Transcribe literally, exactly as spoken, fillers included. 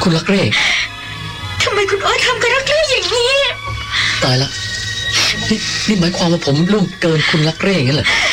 คุณรักเร่ทำไมคุณอ้อยทำกับรักเร่อย่างนี้ตายละนี่นี่หมายความว่าผมล่วงเกินคุณรักเร่งั้นเหรอ